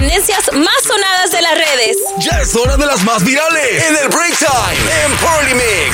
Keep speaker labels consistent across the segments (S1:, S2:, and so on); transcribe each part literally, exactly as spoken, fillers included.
S1: tendencias más sonadas de las redes.
S2: Ya es hora de las más virales en el Break Time en Party Mix.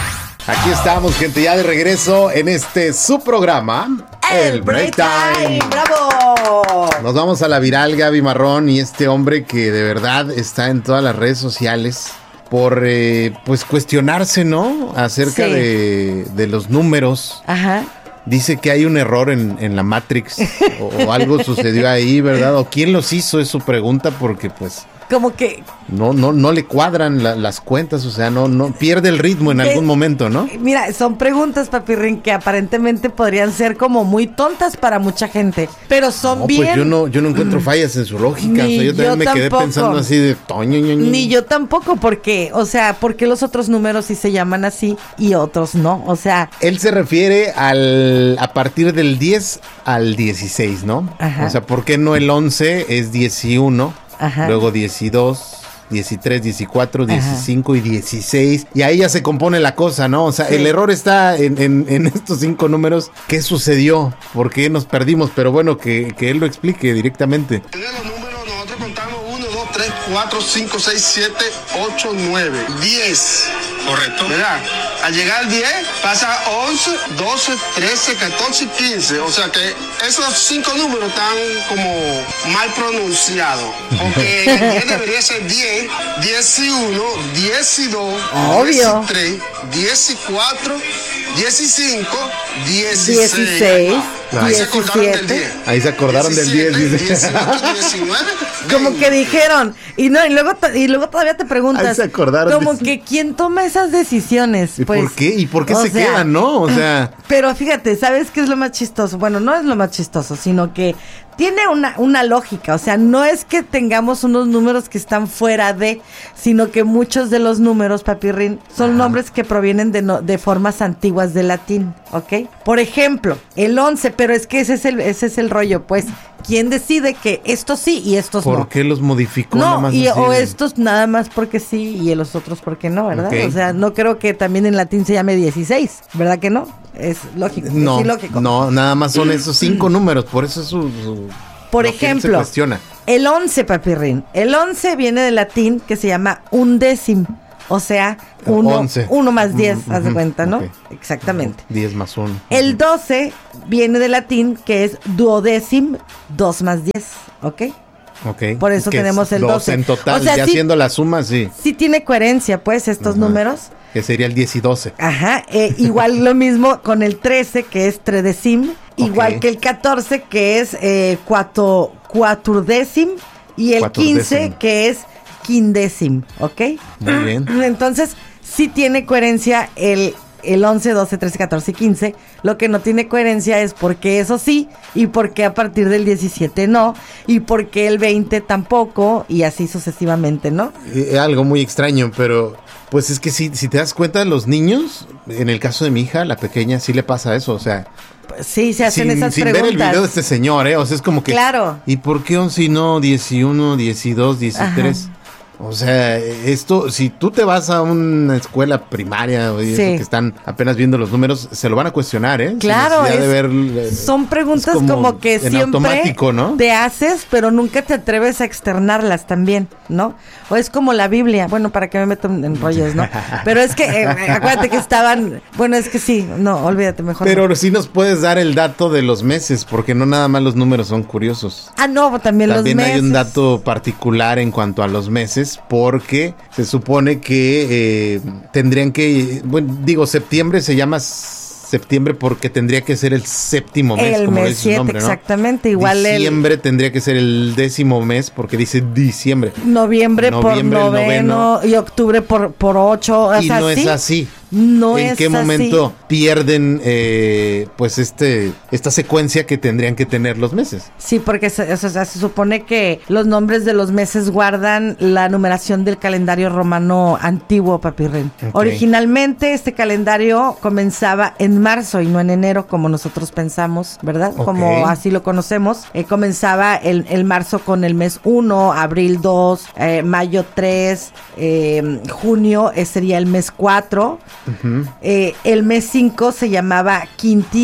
S3: Aquí estamos, gente, ya de regreso en este su programa,
S4: El, el Break, Break Time. Time. ¡Bravo!
S3: Nos vamos a la viral, Gaby Marrón, y este hombre que de verdad está en todas las redes sociales por, eh, pues, cuestionarse, ¿no? Acerca sí. de, de los números.
S4: Ajá.
S3: Dice que hay un error en, en la Matrix o, o algo sucedió ahí, ¿verdad? O quién los hizo es su pregunta porque, pues...
S4: Como que...
S3: No, no, no le cuadran la, las cuentas, o sea, no, no pierde el ritmo en de, algún momento, ¿no?
S4: Mira, son preguntas, Papirrín, que aparentemente podrían ser como muy tontas para mucha gente, pero son
S3: no,
S4: bien...
S3: Pues yo no, yo no encuentro fallas en su lógica,
S4: Ni
S3: o sea, yo también yo me tampoco. quedé pensando así de... Toño, ño, ño.
S4: Ni yo tampoco, porque, o sea, ¿por qué los otros números sí se llaman así y otros no? O sea...
S3: Él se refiere al a partir del diez al dieciséis, ¿no?
S4: Ajá.
S3: O sea, ¿por qué no el once es dieciuno?
S4: Ajá.
S3: Luego diecidós, diecitrés, diecicuatro, diecicinco y dieciséis. Y ahí ya se compone la cosa, ¿no? O sea, sí. el error está en, en, en estos cinco números. ¿Qué sucedió? ¿Por qué nos perdimos? Pero bueno, que, que él lo explique directamente.
S5: Los números nosotros contamos uno, dos, tres, cuatro, cinco, seis, siete, ocho, nueve, diez. Correcto. ¿Verdad? Al llegar al diez pasa once, doce, trece, catorce y quince. O sea que esos cinco números están como mal pronunciados. Porque el diez debería ser diez, dieciuno, diecidós,
S4: obvio.
S5: diecitrés, diecicuatro, diecicinco, dieciséis.
S4: dieciséis.
S5: Ahí se acordaron del diez.
S3: Ahí se acordaron
S5: diecisiete,
S3: del diez.
S5: dieciocho, diecinueve.
S4: Como que dijeron, y no, y luego, y luego todavía te preguntas,
S3: ahí se acordaron
S4: como
S3: de...
S4: que quién toma esas decisiones.
S3: ¿Y
S4: pues,
S3: por qué? ¿Y por qué se
S4: sea,
S3: quedan, no? O sea.
S4: Pero fíjate, ¿sabes qué es lo más chistoso? Bueno, no es lo más chistoso, sino que tiene una, una lógica. O sea, no es que tengamos unos números que están fuera de, sino que muchos de los números, Papirrín, son Ajá. nombres que provienen de, no, de formas antiguas del latín, ¿ok? Por ejemplo, el once, pero es que ese es el, ese es el rollo, pues. ¿Quién decide que estos sí y estos
S3: ¿Por
S4: no?
S3: ¿Por qué los modificó?
S4: No,
S3: nada más
S4: y, o
S3: de...
S4: estos nada más porque sí y los otros porque no, ¿verdad?
S3: Okay.
S4: O sea, no creo que también en latín se llame dieciséis, ¿verdad que no? Es lógico,
S3: no,
S4: es ilógico.
S3: No, nada más son esos cinco números, por eso es su... su
S4: por ejemplo, el once, Papirrín. El once viene del latín que se llama undécim. O sea, uno, uno más diez, uh-huh, haz de cuenta, ¿no? Okay. Exactamente.
S3: diez más uno.
S4: El doce viene del latín que es duodécim, dos más diez, ¿ok?
S3: Ok.
S4: Por eso tenemos el doce.
S3: En total,
S4: o sea,
S3: ya
S4: sí,
S3: haciendo la suma, sí.
S4: Sí tiene coherencia, pues, estos uh-huh. números.
S3: Que sería el diez y doce.
S4: Ajá, eh, igual lo mismo con el trece, que es tredecim, okay. igual que el catorce, que es eh, cuatro, cuaturdécim, y el quince, que es quindécim, ¿ok?
S3: Muy bien.
S4: Entonces, sí tiene coherencia el, el once, doce, trece, catorce y quince. Lo que no tiene coherencia es por qué eso sí, y por qué a partir del diecisiete no, y por qué el veinte tampoco, y así sucesivamente, ¿no?
S3: Eh, algo muy extraño, pero pues es que si, si te das cuenta, los niños, en el caso de mi hija, la pequeña, sí le pasa eso, o sea...
S4: Sí, se hacen
S3: sin,
S4: esas
S3: sin
S4: preguntas.
S3: Sin ver el video de este señor, ¿eh? O sea, es como que...
S4: Claro.
S3: ¿Y por qué once y no dieciuno, diecidós, diecitrés? Ajá. O sea, esto, si tú te vas a una escuela primaria sí. que están apenas viendo los números, se lo van a cuestionar, ¿eh?
S4: Claro, es,
S3: de ver,
S4: son preguntas como, como que siempre
S3: ¿no?
S4: te haces, pero nunca te atreves a externarlas también, ¿no? O es como la Biblia, bueno, para que me meto en rollos, ¿no? Pero es que, eh, acuérdate que estaban, bueno, es que sí, no, olvídate mejor.
S3: Pero
S4: no.
S3: sí nos puedes dar el dato de los meses, porque no nada más los números son curiosos.
S4: Ah, no, también, también los meses.
S3: También hay un dato particular en cuanto a los meses, porque se supone que eh, tendrían que, bueno, digo, septiembre se llama septiembre porque tendría que ser el séptimo mes,
S4: el
S3: como
S4: mes
S3: dice
S4: siete,
S3: su nombre, ¿no?
S4: Exactamente, igual
S3: diciembre
S4: el...
S3: tendría que ser el décimo mes porque dice diciembre.
S4: Noviembre, Noviembre por noveno, noveno y octubre por, por ocho. O
S3: y
S4: sea,
S3: no
S4: ¿sí?
S3: es así.
S4: No
S3: ¿En
S4: es
S3: qué
S4: así.
S3: momento pierden eh, pues este esta secuencia que tendrían que tener los meses?
S4: Sí, porque se, o sea, se supone que los nombres de los meses guardan la numeración del calendario romano antiguo, Papirrín. Okay. Originalmente este calendario comenzaba en marzo y no en enero como nosotros pensamos, ¿verdad? Okay. Como así lo conocemos. Eh, comenzaba el, el marzo con el mes uno, abril dos, eh, mayo tres, eh, junio eh, sería el mes cuatro. Uh-huh. Eh, el mes cinco se llamaba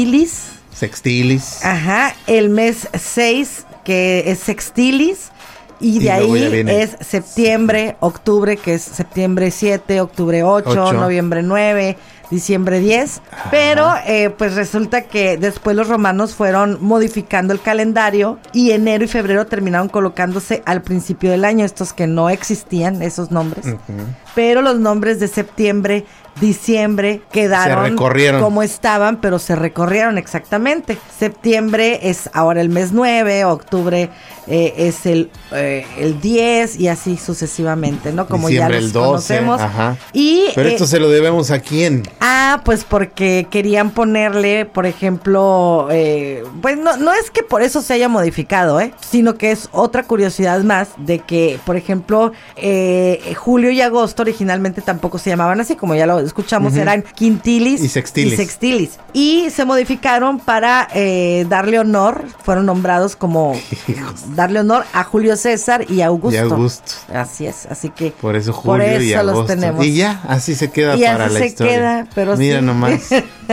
S4: quintilis.
S3: Sextilis.
S4: Ajá. El mes seis, que es sextilis. Y de
S3: Y luego ya
S4: ahí
S3: viene.
S4: es septiembre, octubre, que es septiembre siete, octubre ocho,
S3: Ocho.
S4: noviembre nueve, diciembre diez.
S3: Ajá.
S4: Pero eh, pues resulta que después los romanos fueron modificando el calendario y enero y febrero terminaron colocándose al principio del año, estos que no existían, esos nombres.
S3: Ujú.
S4: Pero los nombres de septiembre, diciembre quedaron
S3: Se recorrieron.
S4: como estaban, pero se recorrieron exactamente. Septiembre es ahora el mes nueve, octubre eh, es el, eh, el diez y así sucesivamente, ¿no? Como
S3: Diciembre
S4: ya
S3: el
S4: los
S3: doce,
S4: conocemos.
S3: ajá.
S4: Y,
S3: Pero
S4: eh,
S3: esto se lo debemos a quién.
S4: Ah, pues porque querían ponerle, por ejemplo, eh, pues no, no es que por eso se haya modificado, ¿eh? Sino que es otra curiosidad más de que, por ejemplo, eh, julio y agosto originalmente tampoco se llamaban así, como ya lo escuchamos,
S3: Ujú.
S4: eran quintilis
S3: Y sextilis.
S4: y sextilis. Y se modificaron para eh, darle honor, fueron nombrados como darle honor a Julio César y a Augusto.
S3: Y Augusto.
S4: Así es, así que
S3: Por eso
S4: por
S3: julio y
S4: eso los
S3: agosto.
S4: tenemos.
S3: Y ya, así se queda
S4: Y
S3: para
S4: así
S3: la
S4: se
S3: historia.
S4: queda, pero
S3: Mira
S4: sí.
S3: nomás.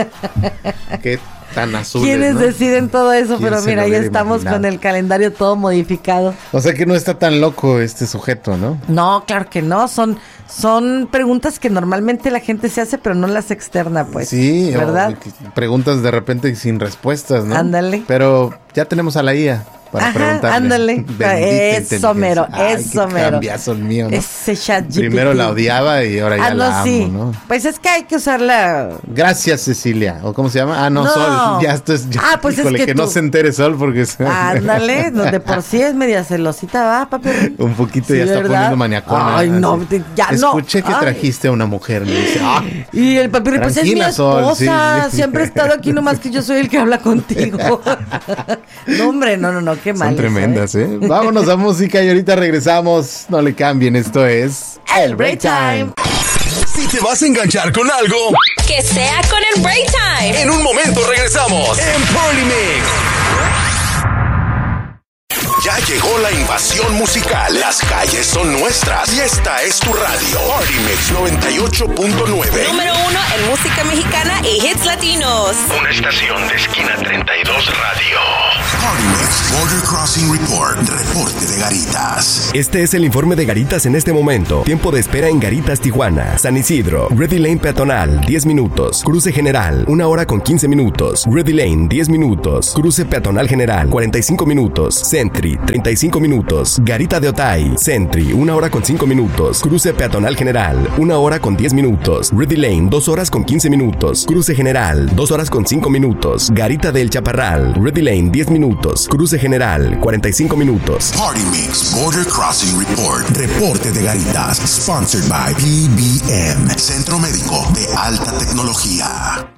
S3: Qué tan azul.
S4: ¿Quiénes
S3: ¿no?
S4: deciden todo eso?
S3: ¿Quién
S4: Pero
S3: se
S4: mira,
S3: lo
S4: ya
S3: hubiera
S4: estamos
S3: imaginado?
S4: con el calendario todo modificado.
S3: O sea que no está tan loco este sujeto, ¿no?
S4: No, claro que no. Son, son preguntas que normalmente la gente se hace, pero no las externa, pues.
S3: Sí, o
S4: ¿verdad?
S3: que- preguntas de repente sin respuestas, ¿no?
S4: Ándale.
S3: Pero ya tenemos a la I A para
S4: Ajá,
S3: preguntarle.
S4: ándale.
S3: Bendita
S4: Eso
S3: inteligencia.
S4: mero,
S3: Ay,
S4: eso
S3: qué
S4: mero.
S3: cambiazo el mío, ¿no?
S4: Ese chat G P T.
S3: Primero la odiaba y ahora ya
S4: Ah, no,
S3: la amo,
S4: sí.
S3: ¿no?
S4: Pues es que hay que usarla.
S3: Gracias, Cecilia. ¿O cómo se llama? Ah, no,
S4: No.
S3: Sol. Ya esto es. ya-
S4: Ah, pues es
S3: híjole,
S4: que
S3: que no
S4: tú-
S3: se entere Sol porque. se-
S4: Ándale, no, de por sí es media celosita, va, papi.
S3: Un poquito
S4: Sí,
S3: ya está
S4: ¿verdad?
S3: poniendo maniacona.
S4: Ay, no,
S3: así.
S4: te- ya no.
S3: Escuché que
S4: Ay.
S3: trajiste a una mujer. Me dice, ah,
S4: Y el papi, pues es mi
S3: Tranquila, Sol,
S4: esposa,
S3: sí, sí.
S4: siempre he estado aquí, nomás que yo soy el que habla contigo. No, hombre, no, no, no, qué mal.
S3: son tremendas, ¿eh? Vámonos a música y ahorita regresamos. No le cambien, esto es.
S4: El Break Time.
S2: Si te vas a enganchar con algo,
S1: Que sea con el Break Time.
S2: en un momento regresamos en Party Mix. Ya llegó la invasión musical. Las calles son nuestras y esta es tu radio. Party Mix noventa y ocho punto nueve.
S1: Número uno en música mexicana y hits latinos.
S6: Una estación de esquina treinta y dos Radio.
S2: Party Mix Border Crossing Report. Reporte de Garitas.
S7: Este es el informe de Garitas en este momento. Tiempo de espera en Garitas, Tijuana. San Isidro, Ready Lane peatonal, diez minutos. Cruce general, una hora con quince minutos. Ready Lane, diez minutos. Cruce peatonal general, cuarenta y cinco minutos. Sentry, treinta y cinco minutos. Garita de Otay, Sentry, una hora con cinco minutos. Cruce peatonal general, una hora con diez minutos. Ready Lane, dos horas con quince minutos. Cruce general, dos horas con cinco minutos. Garita del Chaparral, Ready Lane, diez minutos. Cruce general, cuarenta y cinco minutos.
S2: Party Mix Border Crossing Report. Reporte de Garitas. Sponsored by P B M. Centro Médico de Alta Tecnología.